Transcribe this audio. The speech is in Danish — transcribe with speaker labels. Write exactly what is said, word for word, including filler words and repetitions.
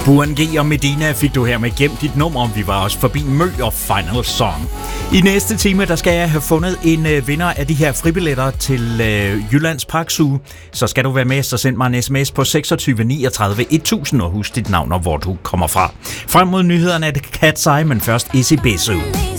Speaker 1: Buren G og Medina fik du her med Gemt dit nummer. Vi var også forbi Mø og Final Song. I næste time, der skal jeg have fundet en øh, vinder af de her fribilletter til øh, Jyllands Parksuge. Så skal du være med, så send mig en sms på seksogtyve niogtredive tusind og husk dit navn og hvor du kommer fra. Frem mod nyhederne er det Cat's Eye, men først Issy Bissou.